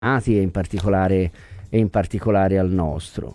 e in particolare al nostro.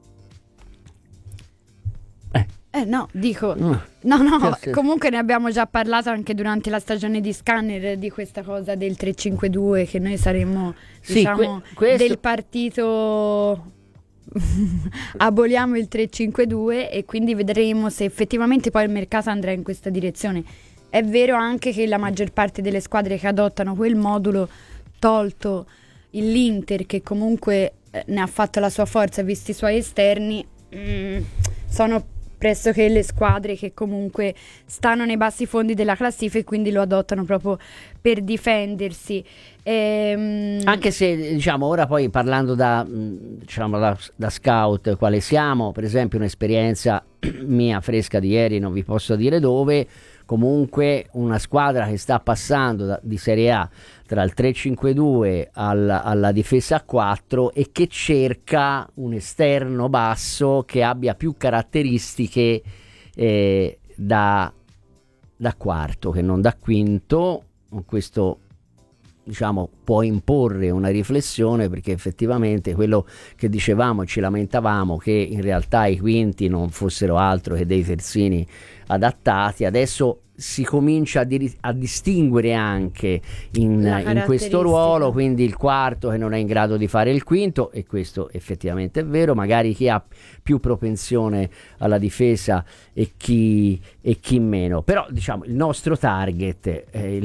No, dico, Mm. no, Sì, sì. comunque ne abbiamo già parlato anche durante la stagione di Scanner di questa cosa del 3-5-2, che noi saremmo, Sì, diciamo, questo del partito aboliamo il 3-5-2 e quindi vedremo se effettivamente poi il mercato andrà in questa direzione. È vero anche che la maggior parte delle squadre che adottano quel modulo, tolto l'Inter che comunque ne ha fatto la sua forza visti i suoi esterni, sono pressoché le squadre che comunque stanno nei bassi fondi della classifica e quindi lo adottano proprio per difendersi. Anche se, diciamo, ora poi parlando diciamo, da scout quale siamo, per esempio un'esperienza mia fresca di ieri, non vi posso dire dove, comunque una squadra che sta passando di Serie A tra il 3-5-2 alla difesa a 4 e che cerca un esterno basso che abbia più caratteristiche da quarto che non da quinto. Questo, diciamo, può imporre una riflessione, perché effettivamente quello che dicevamo, ci lamentavamo che in realtà i quinti non fossero altro che dei terzini adattati, adesso si comincia a distinguere anche in questo ruolo, quindi il quarto che non è in grado di fare il quinto, e questo effettivamente è vero, magari chi ha più propensione alla difesa e chi meno, però diciamo il nostro target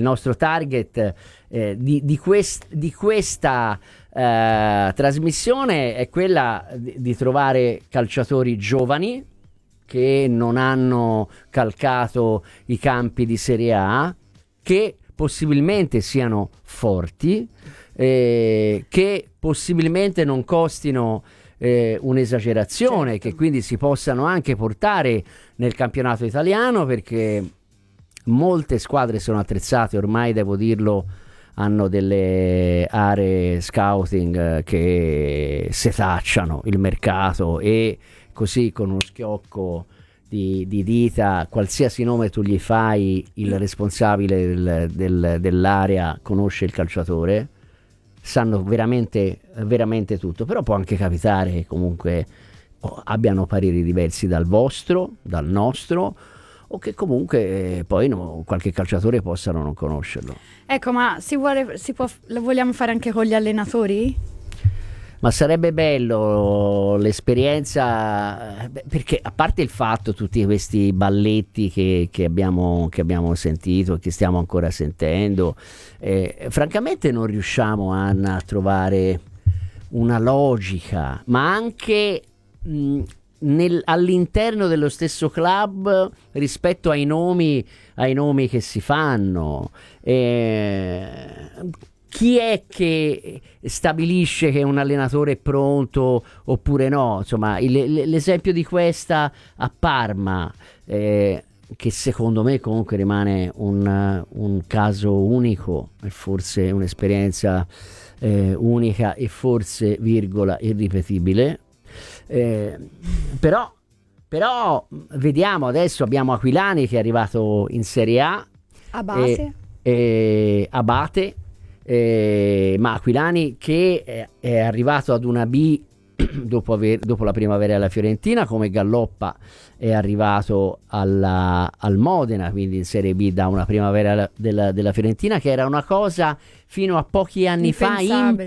di questa trasmissione è quella di trovare calciatori giovani che non hanno calcato i campi di Serie A, che possibilmente siano forti, che possibilmente non costino un'esagerazione, certo, che quindi si possano anche portare nel campionato italiano, perché molte squadre sono attrezzate, ormai devo dirlo, hanno delle aree scouting che setacciano il mercato, e così con uno schiocco di dita, qualsiasi nome tu gli fai, il responsabile dell'area conosce il calciatore, sanno veramente, veramente tutto. Però può anche capitare che comunque abbiano pareri diversi dal vostro, dal nostro, o che comunque poi qualche calciatore possano non conoscerlo. Ecco, ma lo vogliamo fare anche con gli allenatori? Ma sarebbe bello l'esperienza, perché a parte il fatto, tutti questi balletti che abbiamo sentito e che stiamo ancora sentendo, francamente non riusciamo a trovare una logica, ma anche all'interno dello stesso club rispetto ai nomi che si fanno. Chi è che stabilisce che un allenatore è pronto oppure no? Insomma, l'esempio di questa a Parma, che secondo me comunque rimane un caso unico, e forse un'esperienza unica e forse, virgola, irripetibile. Però vediamo, adesso abbiamo Aquilani che è arrivato in Serie A, A base? Abate, ma Aquilani che è arrivato ad una B dopo la primavera alla Fiorentina, come Galloppa è arrivato al Modena, quindi in Serie B da una primavera della Fiorentina, che era una cosa fino a pochi anni fa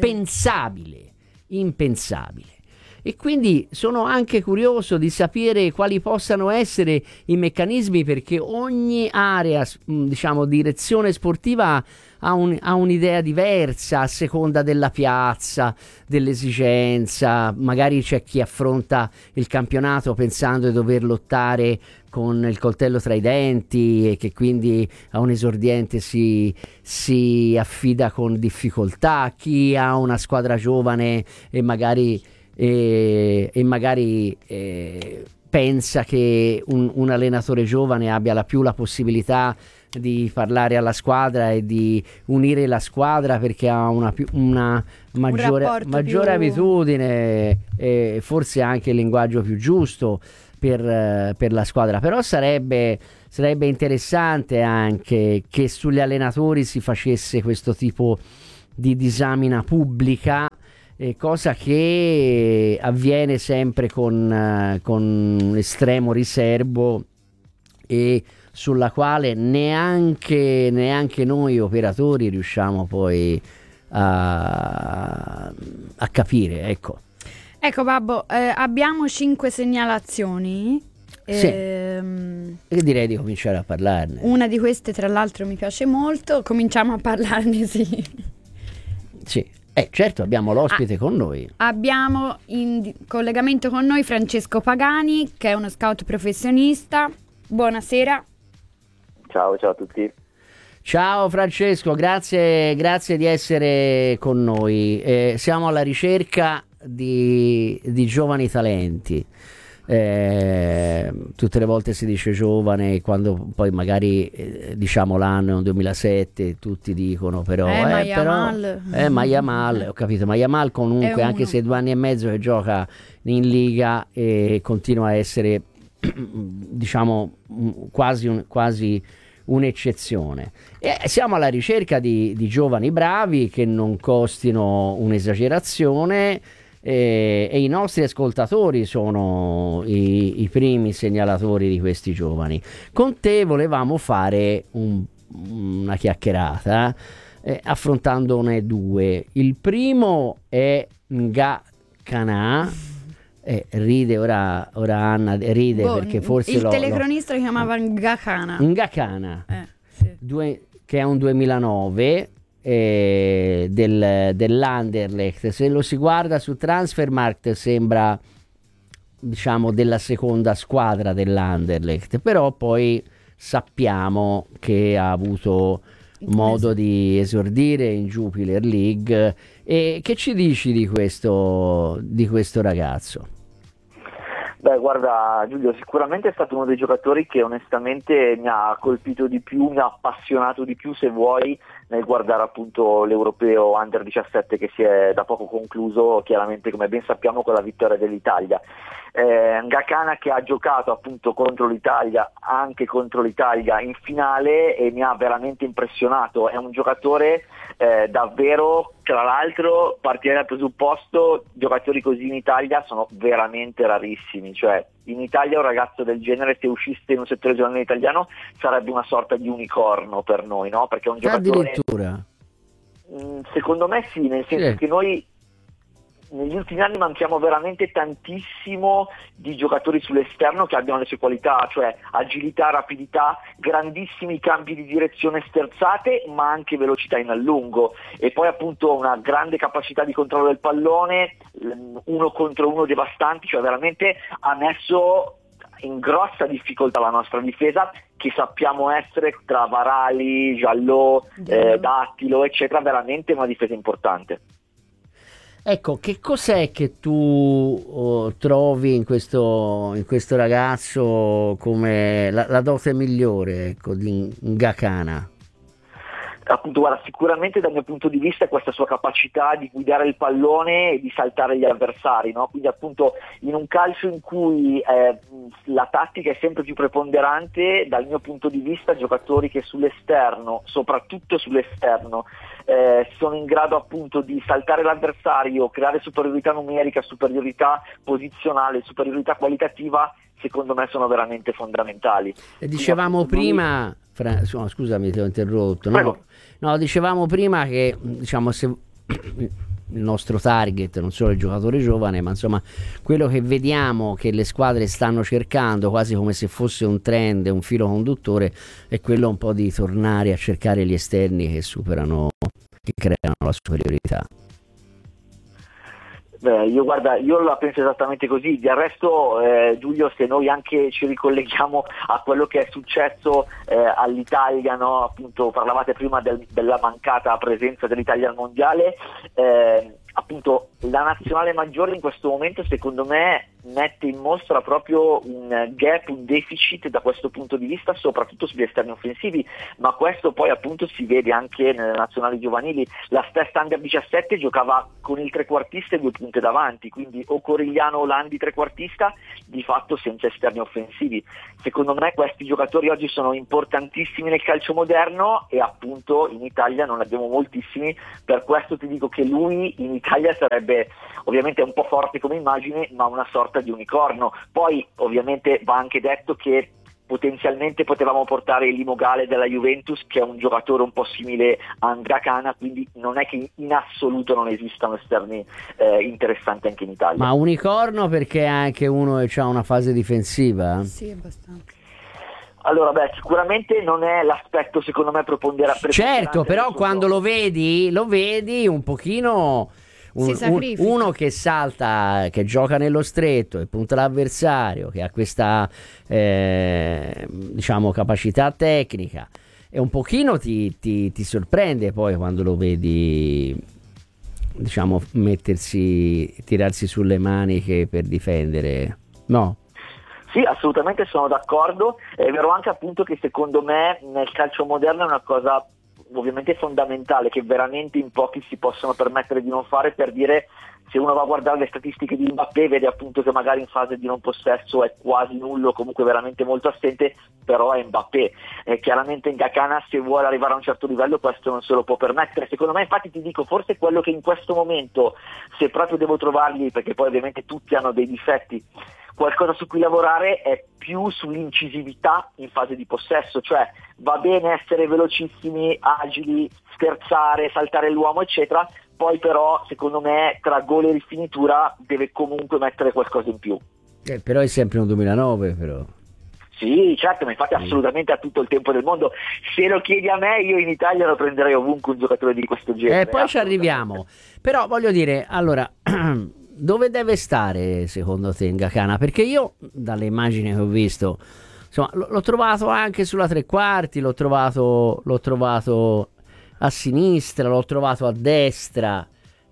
impensabile. E quindi sono anche curioso di sapere quali possano essere i meccanismi, perché ogni area, diciamo, direzione sportiva ha un'idea diversa a seconda della piazza, dell'esigenza. Magari c'è chi affronta il campionato pensando di dover lottare con il coltello tra i denti e che quindi a un esordiente si affida con difficoltà. Chi ha una squadra giovane e magari pensa che un allenatore giovane abbia la possibilità di parlare alla squadra e di unire la squadra, perché ha una maggiore abitudine e forse anche il linguaggio più giusto per la squadra. Però sarebbe interessante anche che sugli allenatori si facesse questo tipo di disamina pubblica, cosa che avviene sempre con estremo riservo e sulla quale neanche noi operatori riusciamo poi a capire, ecco. Ecco Babbo, abbiamo 5 segnalazioni. Sì. E direi di cominciare a parlarne. Una di queste tra l'altro mi piace molto, cominciamo a parlarne, sì. Sì, certo, abbiamo l'ospite con noi. Abbiamo in collegamento con noi Francesco Pagani, che è uno scout professionista. Buonasera. Ciao a tutti. Ciao Francesco, grazie di essere con noi. Siamo alla ricerca di giovani talenti. Tutte le volte si dice giovane, quando poi magari diciamo l'anno è un 2007, tutti dicono però ma Yamal, ho capito, ma Yamal comunque anche se 2 anni e mezzo che gioca in Liga e continua a essere diciamo quasi un'eccezione. Siamo alla ricerca di giovani bravi che non costino un'esagerazione, e i nostri ascoltatori sono i primi segnalatori di questi giovani. Con te volevamo fare una chiacchierata affrontandone 2. Il primo è Nga Kana. Ride ora Anna, ride perché forse il telecronista lo chiamava Ngakana. Sì. Che è un 2009 dell'Anderlecht. Se lo si guarda su Transfermarkt sembra diciamo della seconda squadra dell'Anderlecht, però poi sappiamo che ha avuto modo di esordire in Jupiler League. E che ci dici di questo ragazzo? Beh, guarda Giulio, sicuramente è stato uno dei giocatori che onestamente mi ha colpito di più, mi ha appassionato di più, se vuoi, nel guardare appunto l'Europeo Under 17 che si è da poco concluso, chiaramente come ben sappiamo con la vittoria dell'Italia. Ngakana che ha giocato appunto contro l'Italia, anche contro l'Italia in finale, e mi ha veramente impressionato. È un giocatore davvero, tra l'altro partire dal presupposto, giocatori così in Italia sono veramente rarissimi, cioè in Italia un ragazzo del genere, se uscisse in un settore giovanile italiano, sarebbe una sorta di unicorno per noi, no? Perché è un giocatore, addirittura secondo me sì, nel senso che noi negli ultimi anni manchiamo veramente tantissimo di giocatori sull'esterno che abbiano le sue qualità, cioè agilità, rapidità, grandissimi cambi di direzione sterzate, ma anche velocità in allungo, e poi appunto una grande capacità di controllo del pallone, 1 contro 1 devastanti, cioè veramente ha messo in grossa difficoltà la nostra difesa, che sappiamo essere tra Varali, Giallò, Dattilo eccetera, veramente una difesa importante. Ecco, che cos'è che tu trovi in questo ragazzo come la dote migliore, ecco, di Ngakana? Appunto, guarda, sicuramente dal mio punto di vista è questa sua capacità di guidare il pallone e di saltare gli avversari, no? Quindi appunto in un calcio in cui la tattica è sempre più preponderante, dal mio punto di vista giocatori che sull'esterno, soprattutto sull'esterno, sono in grado appunto di saltare l'avversario, creare superiorità numerica, superiorità posizionale, superiorità qualitativa, secondo me sono veramente fondamentali. E dicevamo prima, scusami ti ho interrotto, no, dicevamo prima che diciamo se il nostro target non solo il giocatore giovane, ma insomma quello che vediamo che le squadre stanno cercando quasi come se fosse un trend, un filo conduttore, è quello un po' di tornare a cercare gli esterni che superano, che creano la superiorità. Beh, io la penso esattamente così. Del resto, Giulio, se noi anche ci ricolleghiamo a quello che è successo all'Italia, no? Appunto parlavate prima della mancata presenza dell'Italia al mondiale, appunto la nazionale maggiore in questo momento secondo me mette in mostra proprio un gap, un deficit da questo punto di vista, soprattutto sugli esterni offensivi, ma questo poi appunto si vede anche nelle nazionali giovanili. La stessa Under 17 giocava con il trequartista e 2 punte davanti, quindi o Corigliano o Landi trequartista, di fatto senza esterni offensivi. Secondo me questi giocatori oggi sono importantissimi nel calcio moderno e appunto in Italia non ne abbiamo moltissimi, per questo ti dico che lui in Italia sarebbe, ovviamente è un po' forte come immagine, ma una sorta di unicorno. Poi ovviamente va anche detto che potenzialmente potevamo portare Limo Gale della Juventus, che è un giocatore un po' simile a Andrea Cana, quindi non è che in assoluto non esistano esterni interessanti anche in Italia. Ma unicorno perché è anche uno che ha una fase difensiva? Sì, abbastanza. Allora, sicuramente non è l'aspetto secondo me preponderante. Certo, però quando lo vedi un pochino uno che salta, che gioca nello stretto e punta l'avversario, che ha questa diciamo capacità tecnica, e un pochino ti sorprende poi quando lo vedi, diciamo, tirarsi sulle maniche per difendere, no? Sì, assolutamente sono d'accordo. È vero anche appunto che secondo me nel calcio moderno è una cosa ovviamente fondamentale che veramente in pochi si possono permettere di non fare. Per dire, se uno va a guardare le statistiche di Mbappé vede appunto che magari in fase di non possesso è quasi nullo, comunque veramente molto assente, però è Mbappé. Chiaramente Ngakana, se vuole arrivare a un certo livello, questo non se lo può permettere. Secondo me, infatti, ti dico, forse quello che in questo momento, se proprio devo trovargli, perché poi ovviamente tutti hanno dei difetti, qualcosa su cui lavorare è più sull'incisività in fase di possesso, cioè va bene essere velocissimi, agili, scherzare, saltare l'uomo eccetera, poi però secondo me tra gol e rifinitura deve comunque mettere qualcosa in più. Però è sempre un 2009 però. Sì, certo, ma infatti assolutamente ha tutto il tempo del mondo. Se lo chiedi a me, io in Italia lo prenderei ovunque un giocatore di questo genere. Poi ci arriviamo, però voglio dire, allora dove deve stare secondo te Ngakana? Perché io dalle immagini che ho visto, insomma, l'ho trovato anche sulla tre quarti, l'ho trovato a sinistra, l'ho trovato a destra.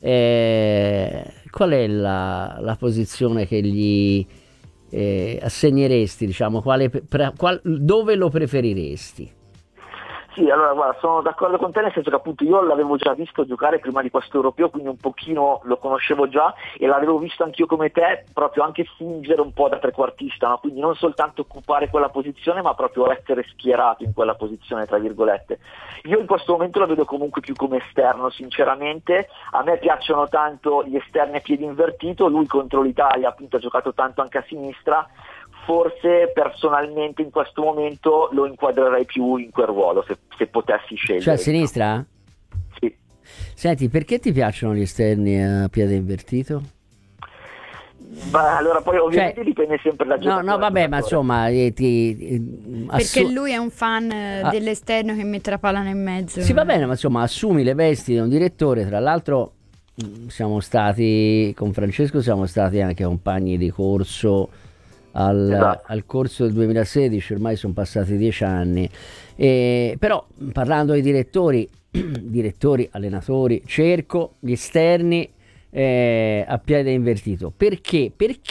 Qual è la posizione che gli assegneresti, diciamo, dove lo preferiresti? Sì, allora guarda, sono d'accordo con te, nel senso che appunto io l'avevo già visto giocare prima di questo europeo, quindi un pochino lo conoscevo già e l'avevo visto anch'io come te, proprio anche fungere un po' da trequartista, no? Quindi non soltanto occupare quella posizione, ma proprio essere schierato in quella posizione, tra virgolette. Io in questo momento lo vedo comunque più come esterno, sinceramente. A me piacciono tanto gli esterni a piedi invertito, lui contro l'Italia appunto ha giocato tanto anche a sinistra. Forse personalmente in questo momento lo inquadrerei più in quel ruolo, se potessi scegliere. Cioè a sinistra? Sì. Senti, perché ti piacciono gli esterni a piede invertito? Allora poi ovviamente dipende sempre da giocatore. No, vabbè, ma insomma perché lui è un fan dell'esterno che mette la palla nel mezzo. Sì, va bene, ma insomma assumi le vesti di un direttore. Tra l'altro siamo stati con Francesco, siamo stati anche compagni di corso al corso del 2016, ormai sono passati 10 anni, però parlando ai direttori, allenatori, cerco gli esterni a piede invertito. Perché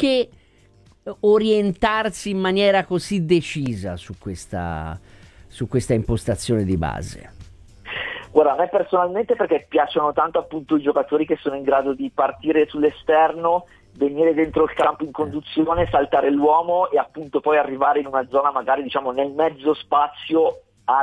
orientarsi in maniera così decisa su questa impostazione di base? Guarda, a me personalmente perché piacciono tanto appunto i giocatori che sono in grado di partire sull'esterno, venire dentro il campo in conduzione, saltare l'uomo e appunto poi arrivare in una zona magari diciamo nel mezzo spazio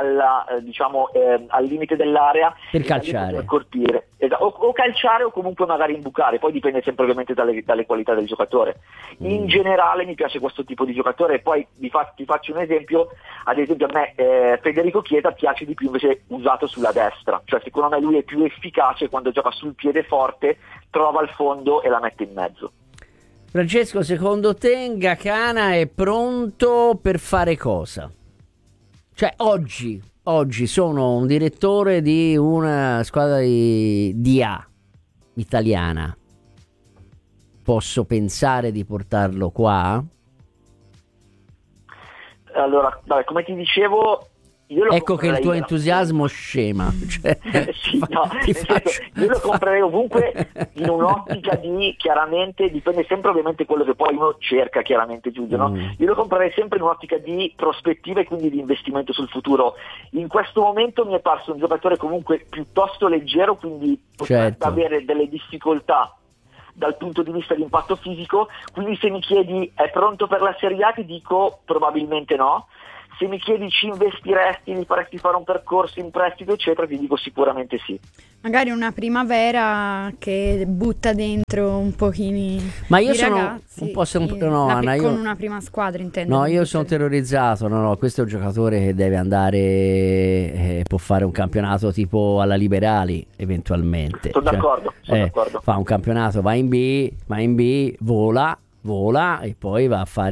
al limite dell'area per calciare, per colpire, o calciare o comunque magari imbucare, poi dipende sempre ovviamente dalle qualità del giocatore. In generale mi piace questo tipo di giocatore. Poi ti faccio un esempio, ad esempio a me Federico Chiesa piace di più invece usato sulla destra, cioè secondo me lui è più efficace quando gioca sul piede forte, trova il fondo e la mette in mezzo. Francesco, secondo te Ngakana è pronto per fare cosa? Cioè oggi sono un direttore di una squadra di A italiana, posso pensare di portarlo qua? Allora, come ti dicevo, Ecco che il tuo entusiasmo scema. Cioè, sì, no, io lo comprerei ovunque in un'ottica di, chiaramente, dipende sempre ovviamente quello che poi uno cerca, chiaramente, Giulio, no? Io lo comprerei sempre in un'ottica di prospettiva e quindi di investimento sul futuro. In questo momento mi è parso un giocatore comunque piuttosto leggero, quindi potrebbe avere delle difficoltà dal punto di vista di impatto fisico, quindi se mi chiedi è pronto per la Serie A, ti dico probabilmente no. Se mi chiedi ci investiresti, mi faresti fare un percorso in prestito eccetera, ti dico sicuramente sì. Magari una primavera che butta dentro un pochino. Ma io sono ragazzi, un po' sempre con una prima squadra, intendo. No, io sono terrorizzato. No, questo è un giocatore che deve andare, può fare un campionato tipo alla Liberali eventualmente. Sono d'accordo. Fa un campionato, va in B, vola e poi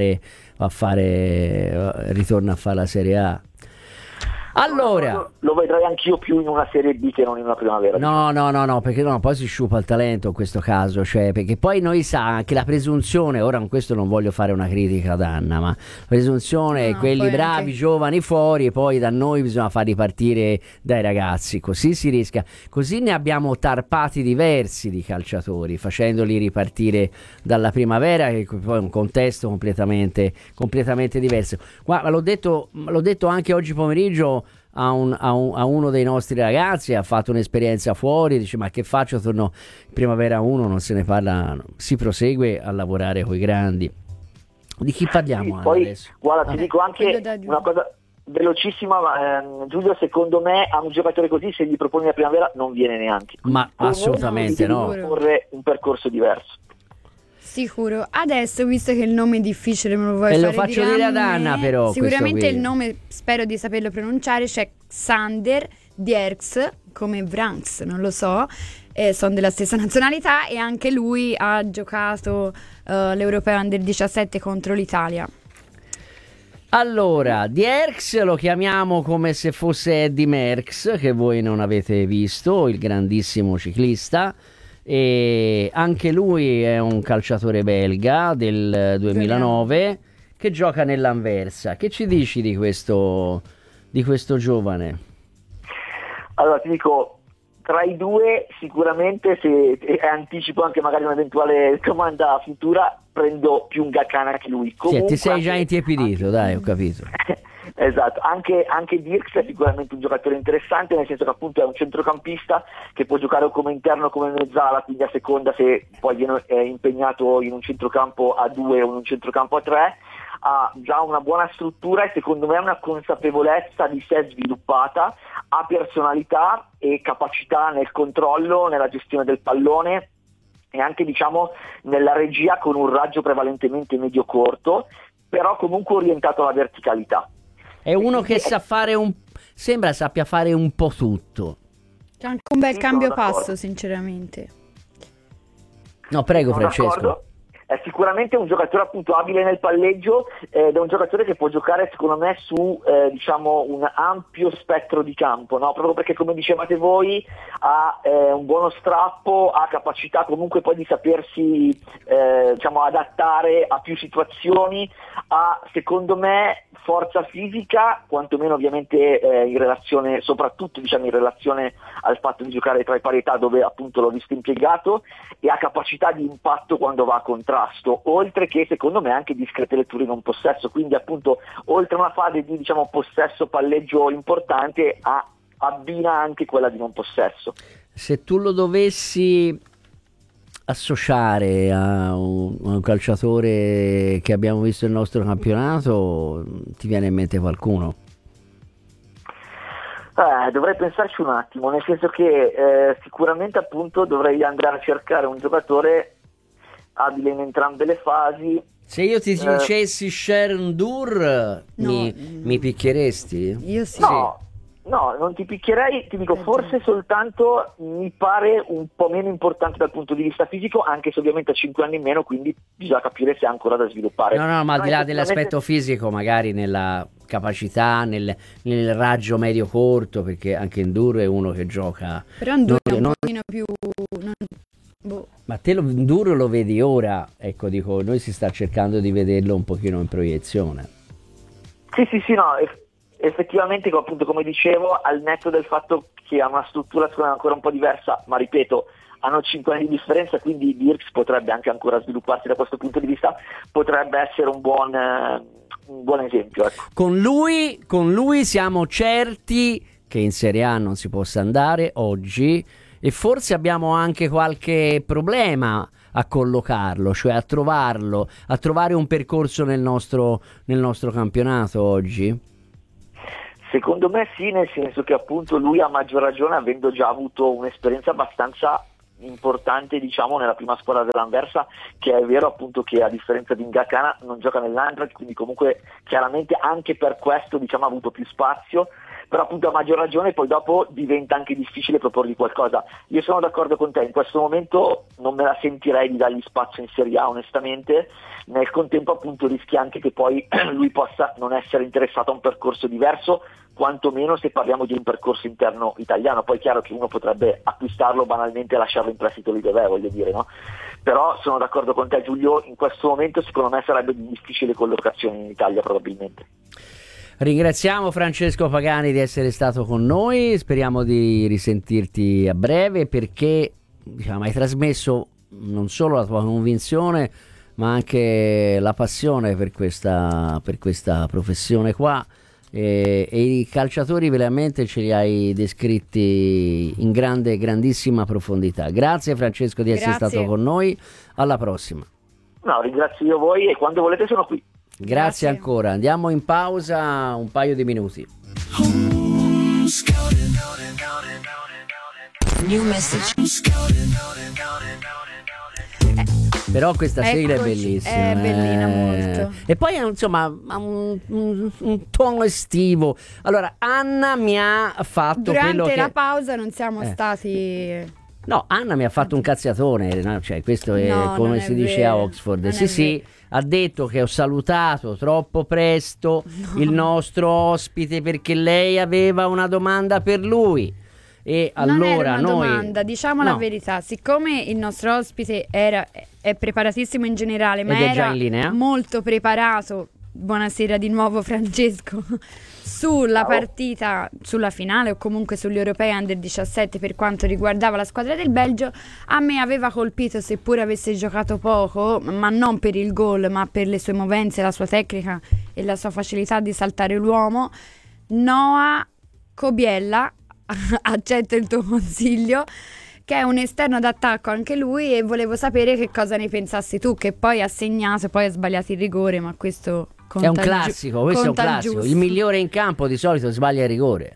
ritorna a fare la Serie A. Allora lo vedrei anch'io più in una Serie B che non in una primavera. No, perché poi si sciupa il talento in questo caso, cioè, perché poi noi sa anche la presunzione, ora con questo non voglio fare una critica ad Anna, ma la presunzione quelli bravi, anche giovani fuori, e poi da noi bisogna far ripartire dai ragazzi, così si rischia, così ne abbiamo tarpati diversi di calciatori, facendoli ripartire dalla primavera, che poi è un contesto completamente diverso. Guarda, l'ho detto anche oggi pomeriggio a uno dei nostri ragazzi, ha fatto un'esperienza fuori, dice ma che faccio, torno in primavera 1, non se ne parla, si prosegue a lavorare coi grandi. Di chi parliamo poi adesso? Guarda, ti dico anche una cosa velocissima, Giulio, secondo me a un giocatore così se gli proponi la primavera non viene neanche, ma assolutamente no, proporre un percorso diverso. Sicuro. Adesso, visto che il nome è difficile, me lo vuoi fare lo faccio dire ad Anna, però sicuramente il nome, spero di saperlo pronunciare, c'è Xander Dierks, come Vranks, non lo so, sono della stessa nazionalità e anche lui ha giocato l'Europeo Under 17 contro l'Italia. Allora, Dierks lo chiamiamo come se fosse Eddy Merckx, che voi non avete visto, il grandissimo ciclista. E anche lui è un calciatore belga del 2009 che gioca nell'Anversa. Che ci dici di questo giovane? Allora ti dico, tra i due sicuramente, se anticipo anche magari un'eventuale domanda futura, prendo più un Gakana che lui. Comunque, ti sei già intiepidito, dai, ho capito. Esatto, anche Dirks è sicuramente un giocatore interessante, nel senso che appunto è un centrocampista che può giocare o come interno o come mezzala, quindi a seconda se poi viene impegnato in un centrocampo a 2 o in un centrocampo a 3, ha già una buona struttura e secondo me una consapevolezza di sé sviluppata, ha personalità e capacità nel controllo, nella gestione del pallone e anche diciamo nella regia, con un raggio prevalentemente medio-corto, però comunque orientato alla verticalità. È uno che sembra sappia fare un po' tutto. C'è anche un bel cambio passo, sinceramente. No, prego, sono Francesco. D'accordo. È sicuramente un giocatore appunto abile nel palleggio ed è un giocatore che può giocare secondo me su diciamo un ampio spettro di campo, no? Proprio perché come dicevate voi ha un buono strappo, ha capacità comunque poi di sapersi diciamo adattare a più situazioni, ha secondo me forza fisica, quantomeno ovviamente in relazione, soprattutto diciamo in relazione al fatto di giocare tra i parità dove appunto l'ho visto impiegato, e ha capacità di impatto quando va a contrasto, oltre che secondo me anche discrete letture in un possesso, quindi appunto oltre a una fase di diciamo possesso palleggio importante abbina anche quella di non possesso. Se tu lo dovessi associare a un calciatore che abbiamo visto nel nostro campionato, ti viene in mente qualcuno? Dovrei pensarci un attimo, nel senso che sicuramente appunto dovrei andare a cercare un giocatore abile in entrambe le fasi. Se io ti dicessi Sharon Dur, mi picchieresti? Io sì. No, non ti picchierei, ti dico forse soltanto mi pare un po' meno importante dal punto di vista fisico, anche se ovviamente ha 5 anni in meno, quindi bisogna capire se ha ancora da sviluppare. No, ma al di là dell'aspetto fisico, magari nella capacità, nel raggio medio corto, perché anche Endur è uno che gioca. Però Endur è un pochino più... Ma te Endur lo vedi ora, ecco, dico, noi si sta cercando di vederlo un pochino in proiezione. Sì, no, effettivamente, appunto, come dicevo, al netto del fatto che ha una struttura secondo me ancora un po' diversa, ma ripeto, hanno 5 anni di differenza, quindi Birks potrebbe anche ancora svilupparsi da questo punto di vista, potrebbe essere un buon esempio. Ecco. Con lui siamo certi che in Serie A non si possa andare oggi, e forse abbiamo anche qualche problema a collocarlo, cioè a trovare un percorso nel nostro campionato oggi. Secondo me sì, nel senso che appunto lui ha maggior ragione, avendo già avuto un'esperienza abbastanza importante, diciamo, nella prima squadra dell'Anversa, che è vero appunto che a differenza di Ngakana non gioca nell'Andracht, quindi comunque chiaramente anche per questo, diciamo, ha avuto più spazio, però appunto a maggior ragione poi dopo diventa anche difficile proporgli qualcosa. Io sono d'accordo con te, in questo momento non me la sentirei di dargli spazio in Serie A onestamente, nel contempo appunto rischia anche che poi lui possa non essere interessato a un percorso diverso, quantomeno se parliamo di un percorso interno italiano. Poi è chiaro che uno potrebbe acquistarlo banalmente e lasciarlo in prestito lì dov'è, voglio dire, no? Però sono d'accordo con te, Giulio, in questo momento secondo me sarebbe di difficile collocazione in Italia probabilmente. Ringraziamo Francesco Pagani di essere stato con noi, speriamo di risentirti a breve, perché diciamo, hai trasmesso non solo la tua convinzione ma anche la passione per questa professione qua, e i calciatori veramente ce li hai descritti in grandissima profondità. Grazie Francesco di essere stato con noi, alla prossima. No, ringrazio io voi e quando volete sono qui. Grazie ancora, andiamo in pausa un paio di minuti. New message. Però questa sigla è bellissima. È bellina molto. E poi insomma ha un tono estivo. Allora Anna mi ha fatto durante la pausa non siamo stati... No, Anna mi ha fatto un cazziatone, no? Cioè, questo è come si dice a Oxford. Sì, ha detto che ho salutato troppo presto il nostro ospite perché lei aveva una domanda per lui. E allora non era una domanda, diciamo la verità, siccome il nostro ospite è preparatissimo in generale, ma era già in linea, molto preparato. Buonasera di nuovo Francesco. Sulla partita, sulla finale o comunque sugli europei under 17 per quanto riguardava la squadra del Belgio, a me aveva colpito, seppure avesse giocato poco, ma non per il gol ma per le sue movenze, la sua tecnica e la sua facilità di saltare l'uomo, Noah Kobiela. Accetto il tuo consiglio, che è un esterno d'attacco anche lui, e volevo sapere che cosa ne pensassi tu, che poi ha segnato, poi ha sbagliato il rigore, ma questo conta, è un classico, questo è un classico. Il migliore in campo di solito sbaglia il rigore.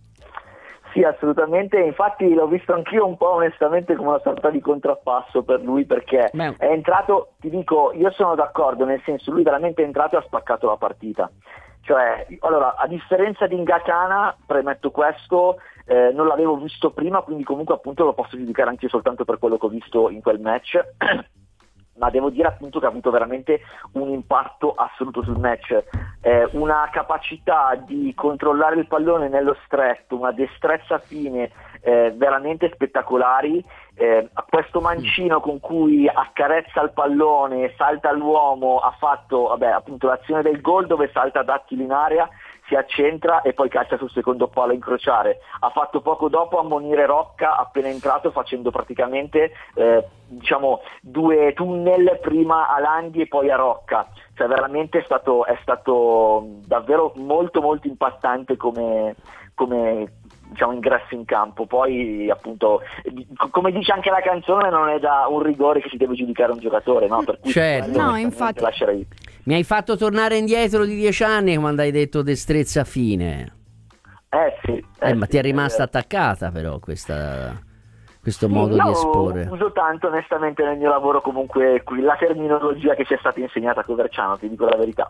Sì, assolutamente, infatti l'ho visto anch'io un po' onestamente come una sorta di contrappasso per lui, perché è entrato, ti dico, io sono d'accordo, nel senso, lui veramente è entrato e ha spaccato la partita. Cioè, allora, a differenza di Ngakana, premetto questo, non l'avevo visto prima, quindi comunque appunto lo posso giudicare anche soltanto per quello che ho visto in quel match, ma devo dire appunto che ha avuto veramente un impatto assoluto sul match, una capacità di controllare il pallone nello stretto, una destrezza fine veramente spettacolari, questo mancino con cui accarezza il pallone, salta l'uomo, ha fatto appunto l'azione del gol dove salta dattilo in area, si accentra e poi calcia sul secondo palo a incrociare. Ha fatto poco dopo ammonire Rocca appena entrato, facendo praticamente diciamo 2 tunnel, prima a Landi e poi a Rocca. Cioè veramente è stato davvero molto molto impattante come diciamo ingresso in campo. Poi appunto, come dice anche la canzone, non è da un rigore che si deve giudicare un giocatore, no? Per cui certo. No, infatti lascerei. Mi hai fatto tornare indietro di 10 anni quando hai detto destrezza fine. Sì. Ma ti è rimasta attaccata però questo modo di esporre. Uso tanto onestamente nel mio lavoro comunque qui la terminologia che ci è stata insegnata a Coverciano, ti dico la verità.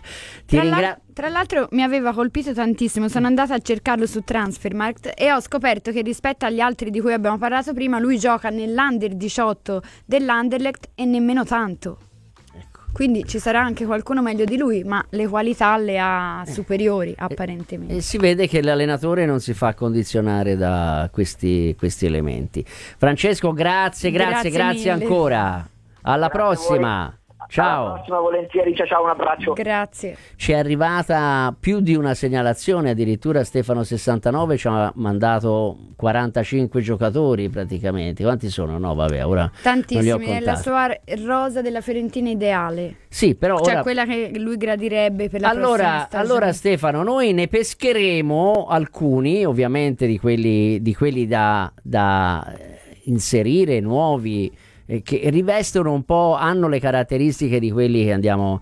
Tra l'altro mi aveva colpito tantissimo, sono andata a cercarlo su Transfermarkt e ho scoperto che rispetto agli altri di cui abbiamo parlato prima, lui gioca nell'Under 18 dell'Anderlecht e nemmeno tanto. Quindi ci sarà anche qualcuno meglio di lui, ma le qualità le ha superiori apparentemente. E si vede che l'allenatore non si fa condizionare da questi elementi. Francesco, grazie mille. ancora. Alla prossima. Ciao. Alla prossima, volentieri. Ciao, un abbraccio. Grazie. Ci è arrivata più di una segnalazione, addirittura Stefano 69 ci ha mandato 45 giocatori praticamente. Quanti sono? No, vabbè, ora Tantissimi, non li ho è la contati. sua rosa della Fiorentina ideale. Sì, però Cioè ora... quella che lui gradirebbe per la prossima Allora, stagione. allora Stefano, noi ne pescheremo alcuni, ovviamente di quelli da inserire, nuovi, che rivestono un po', hanno le caratteristiche di quelli che andiamo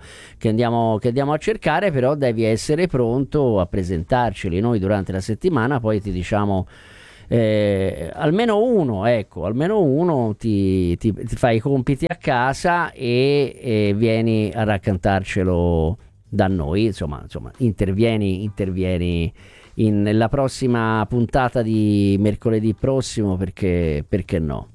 a cercare, però devi essere pronto a presentarceli. Noi durante la settimana poi ti diciamo almeno uno ti fai i compiti a casa e vieni a raccontarcelo da noi, insomma intervieni nella prossima puntata di mercoledì prossimo, perché no?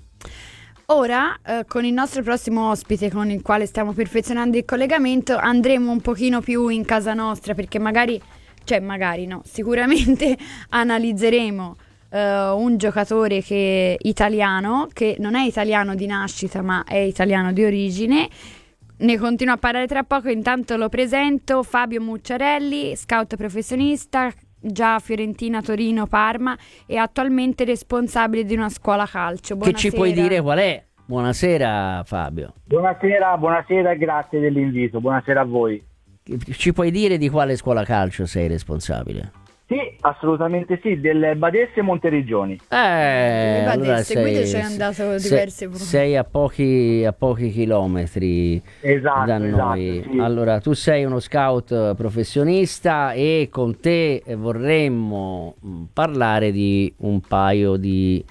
Ora, con il nostro prossimo ospite con il quale stiamo perfezionando il collegamento, andremo un pochino più in casa nostra, perché sicuramente analizzeremo un giocatore italiano, che non è italiano di nascita ma è italiano di origine. Ne continuo a parlare tra poco, intanto lo presento: Fabio Mucciarelli, scout professionista, già Fiorentina, Torino, Parma, e attualmente responsabile di una scuola calcio. Buonasera. Che ci puoi dire qual è? Buonasera Fabio. Buonasera e grazie dell'invito, buonasera a voi. Ci puoi dire di quale scuola calcio sei responsabile? Sì, assolutamente sì, del Badesse Monteriggioni. Allora seguito c'è andato diverse volte. Sei a pochi chilometri da noi. Sì. Allora, tu sei uno scout professionista e con te vorremmo parlare di un paio di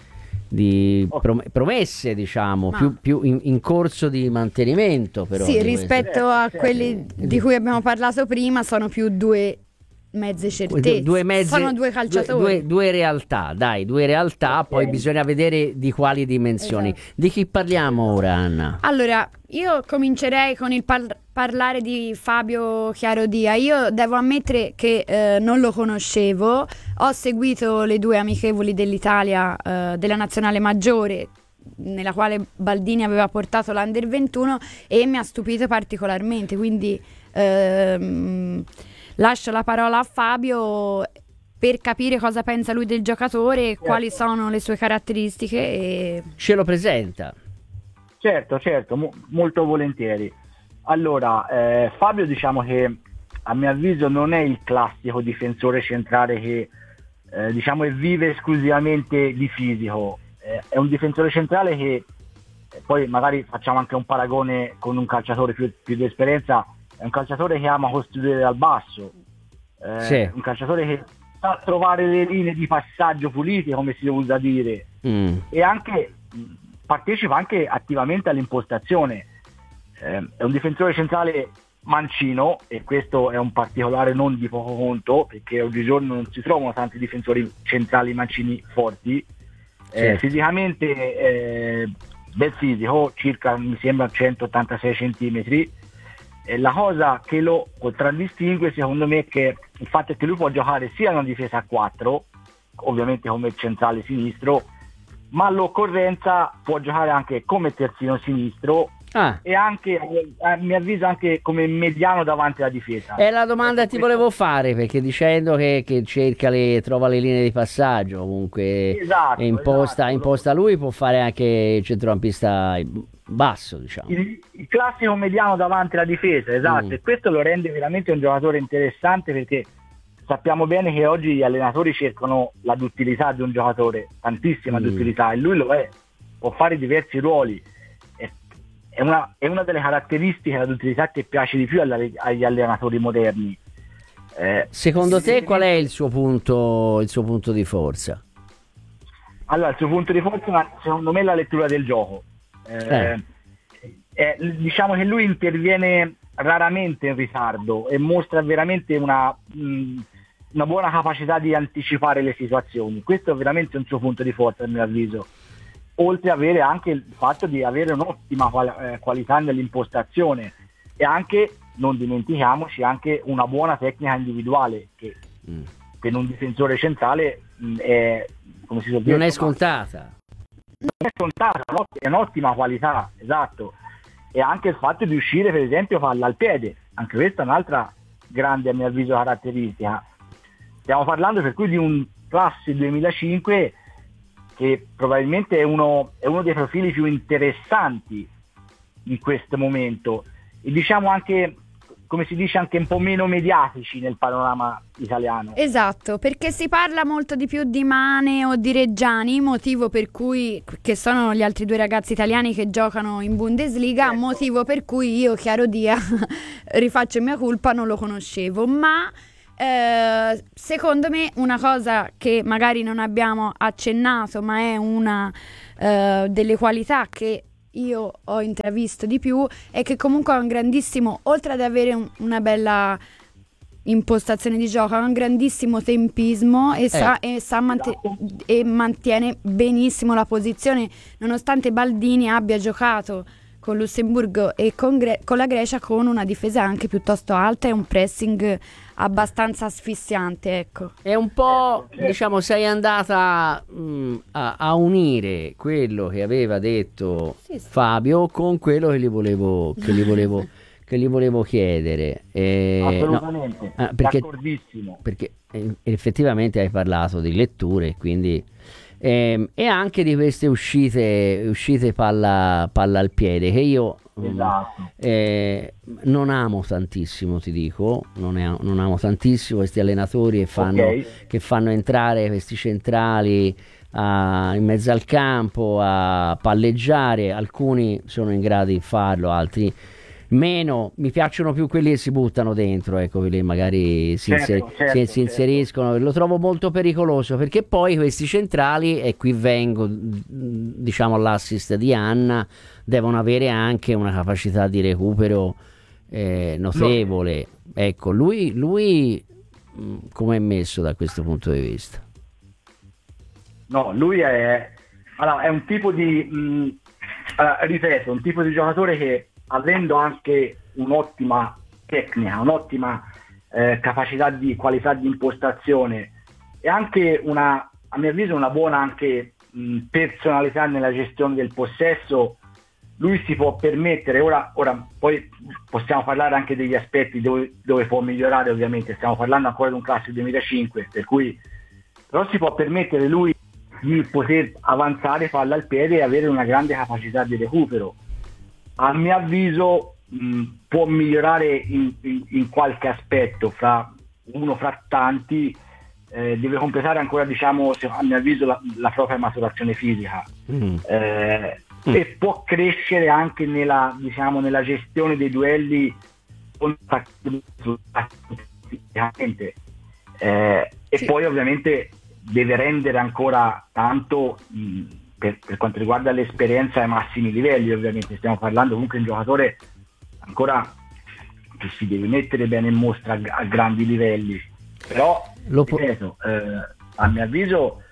promesse, diciamo, più in corso di mantenimento, però. Sì, rispetto a quelli di cui abbiamo parlato prima, sono più due mezze certezze. Sono due calciatori. Due realtà, poi bisogna vedere di quali dimensioni. Esatto. Di chi parliamo ora, Anna? Allora, io comincerei con il parlare di Fabio Chiarodia. Io devo ammettere che non lo conoscevo, ho seguito le due amichevoli dell'Italia, della nazionale maggiore, nella quale Baldini aveva portato l'Under 21, e mi ha stupito particolarmente, quindi lascio la parola a Fabio per capire cosa pensa lui del giocatore, quali sono le sue caratteristiche, e ce lo presenta. Certo, molto volentieri. Allora, Fabio, diciamo che a mio avviso non è il classico difensore centrale che vive esclusivamente di fisico. È un difensore centrale che, poi magari facciamo anche un paragone con un calciatore più di esperienza, è un calciatore che ama costruire dal basso, sì. Un calciatore che sa trovare le linee di passaggio pulite, come si usa dire, e anche partecipa anche attivamente all'impostazione. È un difensore centrale mancino, e questo è un particolare non di poco conto, perché oggigiorno non si trovano tanti difensori centrali mancini forti. Certo. Fisicamente bel fisico, circa mi sembra 186 centimetri. La cosa che lo contraddistingue secondo me è che il fatto è che lui può giocare sia una difesa a 4, ovviamente come centrale sinistro, ma all'occorrenza può giocare anche come terzino sinistro e anche, a mio avviso, anche come mediano davanti alla difesa. È la domanda che ti volevo fare, perché dicendo che trova le linee di passaggio, comunque esatto, imposta lui, può fare anche il centrocampista basso, diciamo. Il classico mediano davanti alla difesa, esatto, e questo lo rende veramente un giocatore interessante, perché sappiamo bene che oggi gli allenatori cercano la duttilità di un giocatore, tantissima duttilità, e lui lo è, può fare diversi ruoli. È una delle caratteristiche della duttilità che piace di più agli allenatori moderni. Secondo te qual è il suo punto di forza? Allora, il suo punto di forza, secondo me, è la lettura del gioco. Diciamo che lui interviene raramente in ritardo e mostra veramente una buona capacità di anticipare le situazioni. Questo è veramente un suo punto di forza, a mio avviso, oltre ad avere anche il fatto di avere un'ottima qualità nell'impostazione, e anche, non dimentichiamoci, anche una buona tecnica individuale, che per un difensore centrale è, come si suol dire, non è scontata. Non è scontata, è un'ottima qualità, esatto. e anche il fatto di uscire per esempio palla al piede, anche questa è un'altra grande a mio avviso caratteristica. Stiamo parlando per cui di un classe 2005 che probabilmente è uno dei profili più interessanti in questo momento e diciamo anche, come si dice, anche un po' meno mediatici nel panorama italiano. Esatto, perché si parla molto di più di Mane o di Reggiani, motivo per cui, che sono gli altri 2 ragazzi italiani che giocano in Bundesliga, certo. Motivo per cui io, Chiaro Dia, rifaccio mia colpa, non lo conoscevo, ma secondo me una cosa che magari non abbiamo accennato, ma è una delle qualità che io ho intravisto di più, è che comunque ha un grandissimo, oltre ad avere una bella impostazione di gioco, ha un grandissimo tempismo e e mantiene benissimo la posizione, nonostante Baldini abbia giocato con Lussemburgo e con la Grecia con una difesa anche piuttosto alta e un pressing abbastanza asfissiante, ecco. È un po', diciamo, sei andata a unire quello che aveva detto Fabio con quello che gli volevo chiedere. Assolutamente, no, perché, d'accordissimo. Perché effettivamente hai parlato di letture, quindi e anche di queste uscite palla al piede che io esatto. Non amo tantissimo, ti dico, non amo tantissimo questi allenatori che fanno entrare questi centrali in mezzo al campo a palleggiare. Alcuni sono in grado di farlo, altri meno. Mi piacciono più quelli che si buttano dentro, ecco, quelli magari si inseriscono. Lo trovo molto pericoloso, perché poi questi centrali, e qui vengo diciamo all'assist di Anna, devono avere anche una capacità di recupero notevole. Ecco, lui come è messo da questo punto di vista? No, lui è un tipo di ripeto, un tipo di giocatore che, avendo anche un'ottima tecnica, un'ottima capacità di qualità di impostazione e anche a mio avviso una buona anche personalità nella gestione del possesso, lui si può permettere, ora poi possiamo parlare anche degli aspetti dove può migliorare, ovviamente stiamo parlando ancora di un classe 2005, per cui però si può permettere lui di poter avanzare palla al piede e avere una grande capacità di recupero. A mio avviso può migliorare in qualche aspetto, fra tanti, deve completare ancora, diciamo, a mio avviso la propria maturazione fisica e può crescere anche nella gestione dei duelli e poi ovviamente deve rendere ancora tanto per quanto riguarda l'esperienza ai massimi livelli. Ovviamente stiamo parlando comunque di un giocatore ancora che si deve mettere bene in mostra a grandi livelli, però ripeto, a mio avviso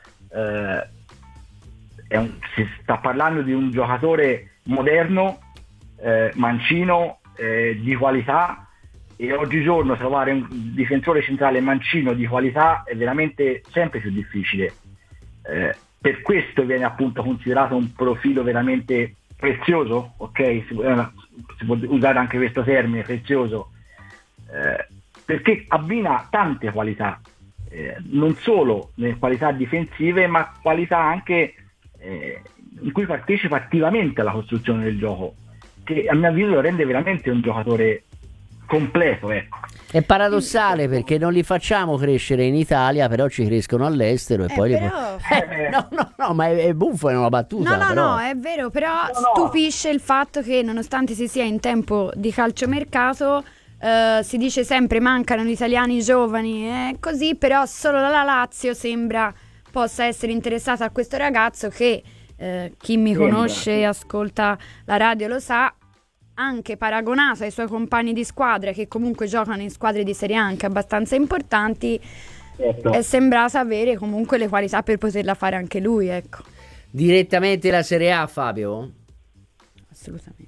si sta parlando di un giocatore moderno, mancino, di qualità, e oggigiorno trovare un difensore centrale mancino di qualità è veramente sempre più difficile. Per questo viene appunto considerato un profilo veramente prezioso, ok? Si può usare anche questo termine, prezioso, perché abbina tante qualità, non solo nelle qualità difensive, ma qualità anche in cui partecipa attivamente alla costruzione del gioco, che a mio avviso lo rende veramente un giocatore completo, ecco. È paradossale perché non li facciamo crescere in Italia, però ci crescono all'estero e poi no, ma è buffo, è una battuta. No, è vero, però stupisce il fatto che nonostante si sia in tempo di calciomercato, si dice sempre mancano gli italiani giovani, così, però solo la Lazio sembra possa essere interessata a questo ragazzo che chi mi conosce e ascolta la radio lo sa, anche paragonato ai suoi compagni di squadra che comunque giocano in squadre di Serie A anche abbastanza importanti, è sembrato avere comunque le qualità per poterla fare anche lui, ecco. Direttamente la Serie A, Fabio? Assolutamente.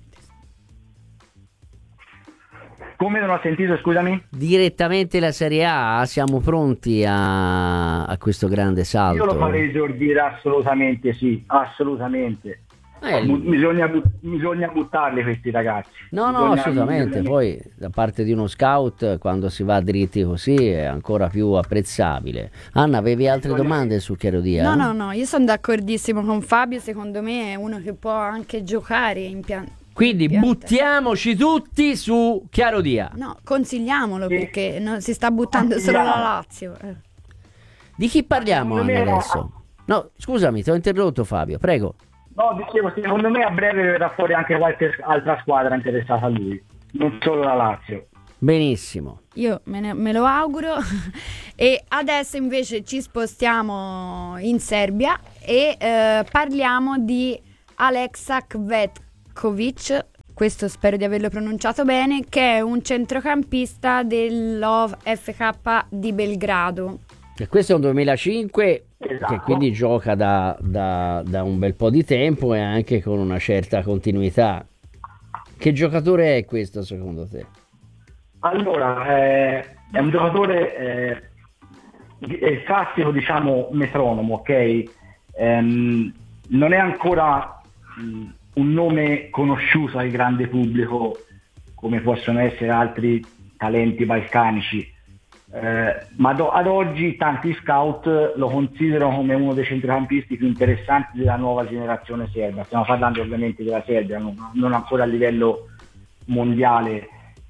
Come non ho sentito, scusami? Direttamente la Serie A, siamo pronti a questo grande salto? Io lo farei esordire assolutamente, sì, assolutamente. Bisogna buttarli questi ragazzi. No, assolutamente. Poi da parte di uno scout, quando si va dritti così, è ancora più apprezzabile. Anna, avevi altre domande su Chiarodia? No, io sono d'accordissimo con Fabio. Secondo me è uno che può anche giocare in Quindi buttiamoci tutti su Chiarodia. No, consigliamolo, perché non si sta buttando solo la Lazio. Di chi parliamo adesso? No, scusami, ti ho interrotto, Fabio, prego. No, dicevo, secondo me a breve verrà fuori anche qualche altra squadra interessata a lui, non solo la Lazio. Benissimo. Io me lo auguro. E adesso invece ci spostiamo in Serbia e parliamo di Aleksa Cvetkovic, questo spero di averlo pronunciato bene, che è un centrocampista dell'OV FK di Belgrado. E questo è un 2005, esatto, che quindi gioca da un bel po' di tempo e anche con una certa continuità. Che giocatore è questo secondo te? Allora, è un giocatore è il classico, diciamo, metronomo, ok? Non è ancora un nome conosciuto al grande pubblico come possono essere altri talenti balcanici. Ma ad oggi tanti scout lo considerano come uno dei centrocampisti più interessanti della nuova generazione serba. Stiamo parlando ovviamente della Serbia, non ancora a livello mondiale.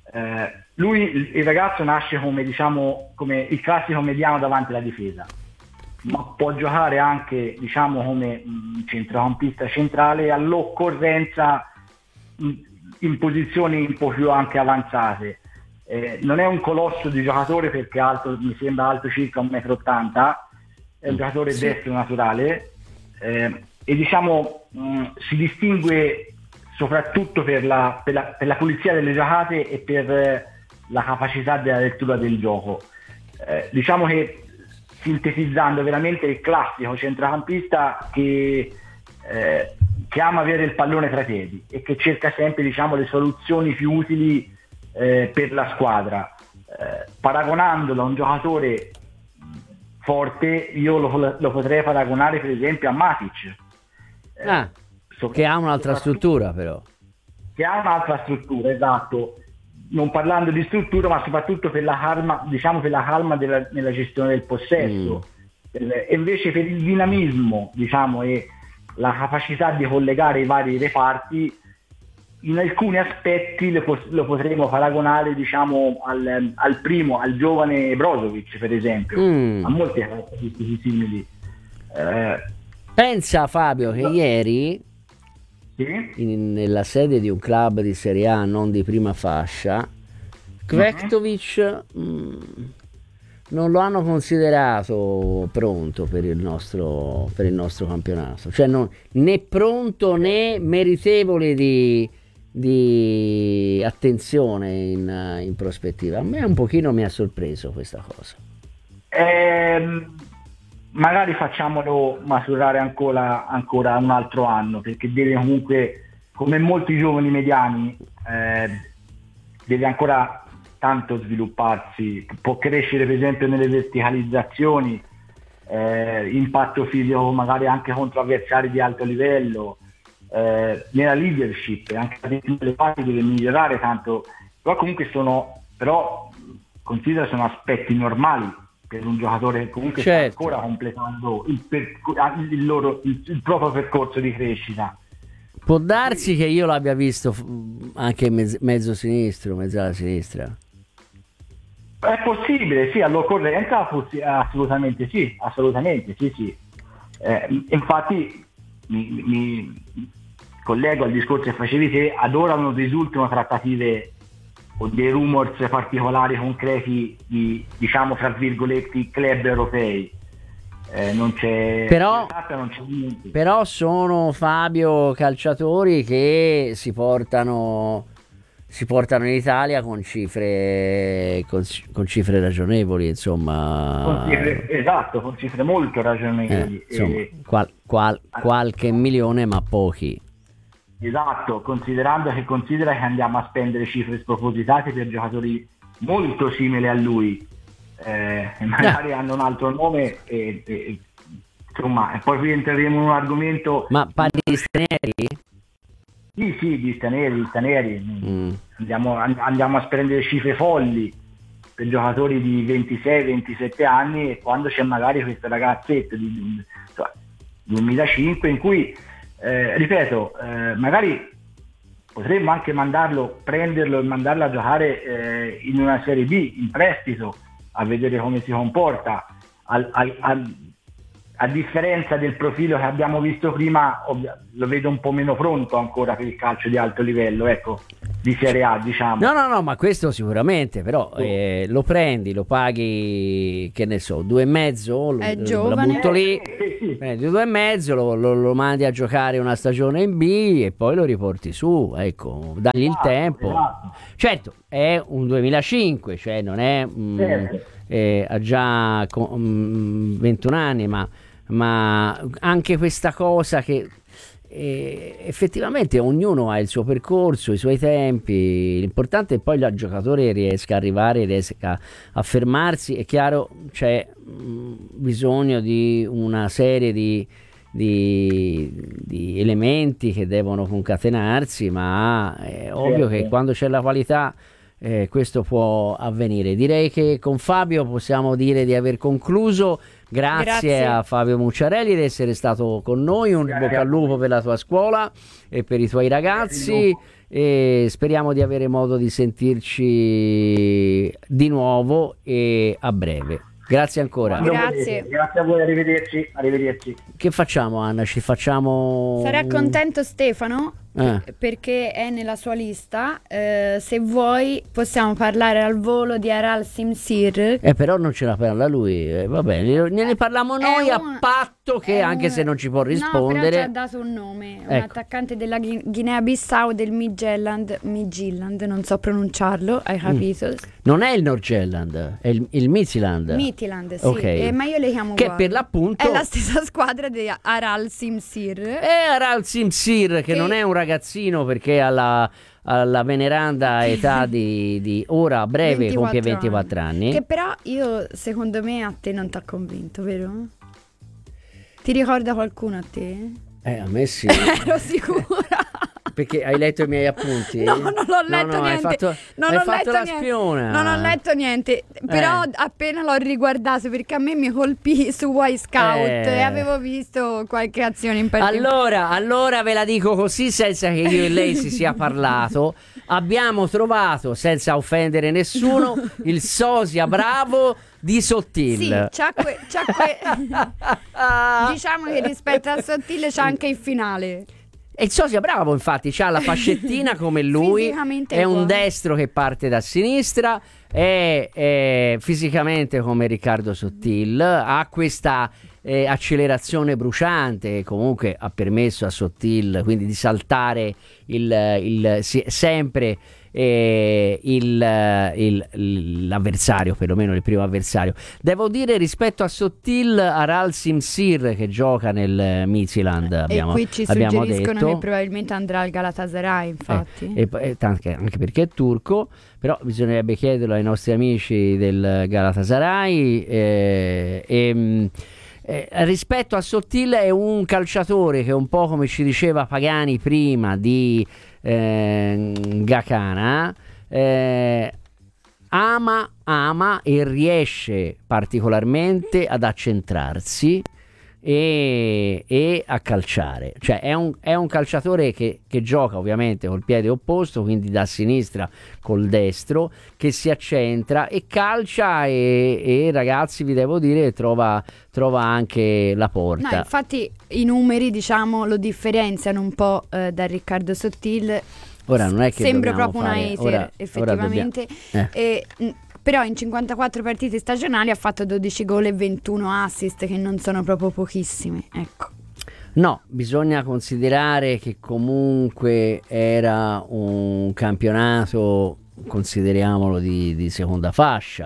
Il ragazzo nasce come, diciamo, come il classico mediano davanti alla difesa, ma può giocare anche, diciamo, come centrocampista centrale, all'occorrenza in posizioni un po' più anche avanzate. Non è un colosso di giocatore perché mi sembra alto circa 1,80 m, è un giocatore destro naturale e diciamo si distingue soprattutto per la pulizia delle giocate e per la capacità della lettura del gioco. Diciamo che, sintetizzando, veramente il classico centrocampista che ama avere il pallone tra i piedi e che cerca sempre, diciamo, le soluzioni più utili per la squadra. Paragonandolo a un giocatore forte, io lo potrei paragonare per esempio a Matic, che ha un'altra struttura, però che ha un'altra struttura, esatto, non parlando di struttura ma soprattutto per la calma, diciamo, per la calma nella gestione del possesso, e invece per il dinamismo, diciamo, e la capacità di collegare i vari reparti. In alcuni aspetti lo potremmo paragonare, diciamo, al giovane Brozovic, per esempio, a molte caratteristiche simili. Pensa, Fabio, che ieri nella sede di un club di Serie A non di prima fascia, Cvetkovic non lo hanno considerato pronto per il nostro campionato, cioè né pronto né meritevole di attenzione in prospettiva. A me un pochino mi ha sorpreso questa cosa. Magari facciamolo maturare ancora un altro anno, perché deve comunque, come molti giovani mediani, deve ancora tanto svilupparsi. Può crescere per esempio nelle verticalizzazioni, impatto fisico magari anche contro avversari di alto livello, nella leadership, anche le parti deve migliorare tanto, però comunque considero sono aspetti normali per un giocatore che comunque sta ancora completando il proprio percorso di crescita. Può darsi che io l'abbia visto anche mezzo sinistro, mezzala sinistra. È possibile, sì, all'occorrenza assolutamente sì. Infatti mi collego al discorso che facevi te, ad ora non risultano trattative o dei rumors particolari concreti di, diciamo, tra virgolette, club europei. Non c'è niente. Però sono, Fabio, calciatori che si portano in Italia con cifre ragionevoli, insomma. Con cifre molto ragionevoli. Insomma, qualche milione, ma pochi. Esatto, considera che andiamo a spendere cifre spropositate per giocatori molto simili a lui, magari hanno un altro nome insomma, e poi qui entreremo in un argomento. Ma parli di stranieri? Sì, di stranieri. Andiamo a spendere cifre folli per giocatori di 26-27 anni, e quando c'è magari questo ragazzetto di 2005 in cui, ripeto, magari potremmo anche prenderlo e mandarlo a giocare in una Serie B, in prestito, a vedere come si comporta. A differenza del profilo che abbiamo visto prima, lo vedo un po' meno pronto ancora per il calcio di alto livello, ecco, di Serie A, diciamo. No, ma questo sicuramente, però lo prendi, lo paghi, che ne so, 2,5, la butto lì, prendi 2,5, lo mandi a giocare una stagione in B e poi lo riporti su, ecco, dagli il tempo. Esatto. Certo, è un 2005, cioè non è... ha già 21 anni, ma anche questa cosa che effettivamente ognuno ha il suo percorso, i suoi tempi, l'importante è poi il giocatore riesca a arrivare, riesca a fermarsi. È chiaro, c'è bisogno di una serie di elementi che devono concatenarsi, ma è ovvio che quando c'è la qualità questo può avvenire. Direi che con Fabio possiamo dire di aver concluso. Grazie a Fabio Mucciarelli di essere stato con noi, un bocca al lupo per la tua scuola e per i tuoi ragazzi, e speriamo di avere modo di sentirci di nuovo e a breve. Grazie ancora. Grazie a voi, arrivederci. Che facciamo, Anna? Ci facciamo... Sarà contento Stefano? Perché è nella sua lista. Se vuoi possiamo parlare al volo di Aral Simsir. Però non ce la parla lui. Va bene, ne parliamo noi a patto che, anche se non ci può rispondere. No, però ci ha dato un nome, un attaccante della Guinea-Bissau, del Midtjylland, non so pronunciarlo, hai capito? Non è il Nordsjælland, è il Midtjylland. Midtjylland, sì, okay. Ma io le chiamo che uguali. Per l'appunto è la stessa squadra di Aral Simsir. È Aral Simsir, che non è un ragazzino, perché alla veneranda età di ora a breve compie 24 anni. Che però secondo me a te non ti ha convinto, vero? Ti ricorda qualcuno a te? A me sì. Ero sicura. Perché hai letto i miei appunti? No, non ho letto niente. Hai fatto la spiona. Non ho letto niente. Però appena l'ho riguardato, perché a me mi colpì su Y Scout e avevo visto qualche azione in particolare. Allora ve la dico così, senza che io e lei si sia parlato. Abbiamo trovato, senza offendere nessuno, il sosia bravo di Sottil. Sì, diciamo che rispetto a Sottil c'è anche il finale. E il sosia bravo, infatti, c'ha la fascettina come lui, è un destro che parte da sinistra, è fisicamente come Riccardo Sottil, ha questa accelerazione bruciante che comunque ha permesso a Sottil quindi di saltare sempre l'avversario, perlomeno il primo avversario. Devo dire, rispetto a Sottil, Aral Simsir, che gioca nel Midtjylland, abbiamo qui ci suggeriscono detto che probabilmente andrà al Galatasaray, infatti. Anche perché è turco, però bisognerebbe chiederlo ai nostri amici del Galatasaray. Rispetto a Sottil è un calciatore che, un po' come ci diceva Pagani prima di Gakana, ama e riesce particolarmente ad accentrarsi e a calciare. Cioè è un calciatore che gioca ovviamente col piede opposto, quindi da sinistra col destro, che si accentra e calcia, e ragazzi, vi devo dire, trova anche la porta. No, infatti i numeri, diciamo, lo differenziano un po' da Riccardo Sottil. Ora non è che sembra proprio fare, una hater, effettivamente. Però in 54 partite stagionali ha fatto 12 gol e 21 assist, che non sono proprio pochissimi, ecco. No, bisogna considerare che comunque era un campionato, consideriamolo, di seconda fascia,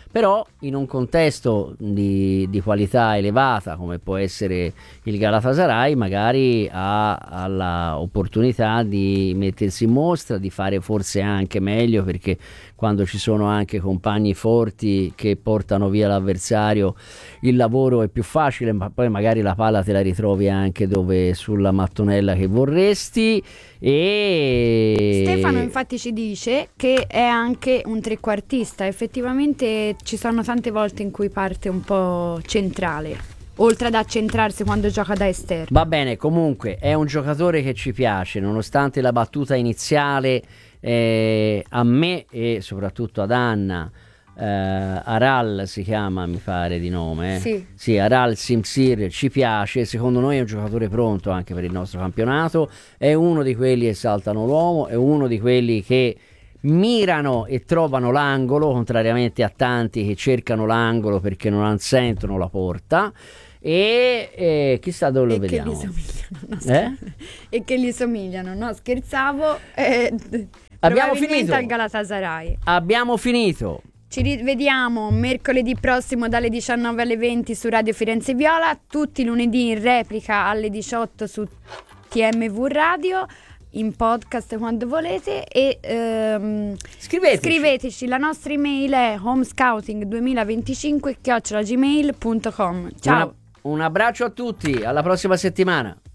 però in un contesto di qualità elevata come può essere il Galatasaray magari ha l'opportunità di mettersi in mostra, di fare forse anche meglio, perché quando ci sono anche compagni forti che portano via l'avversario il lavoro è più facile, ma poi magari la palla te la ritrovi anche dove sulla mattonella che vorresti. E Stefano infatti ci dice che è anche un trequartista, effettivamente ci sono tante volte in cui parte un po' centrale, oltre ad accentrarsi quando gioca da esterno. Va bene, comunque è un giocatore che ci piace, nonostante la battuta iniziale a me e soprattutto ad Anna. Aral si chiama, mi pare di nome, sì, Aral Simsir ci piace, secondo noi è un giocatore pronto anche per il nostro campionato, è uno di quelli che saltano l'uomo, è uno di quelli che mirano e trovano l'angolo, contrariamente a tanti che cercano l'angolo perché non sentono la porta. E chissà dove lo vediamo. Che gli somigliano, no, e che gli somigliano, no, scherzavo. Abbiamo finito al Galatasaray. Abbiamo finito. Ci rivediamo mercoledì prossimo dalle 19 alle 20 su Radio Firenze Viola, tutti i lunedì in replica alle 18 su TMV Radio, in podcast quando volete, e scriveteci. La nostra email è homescouting2025@gmail.com. Ciao. Un abbraccio a tutti, alla prossima settimana.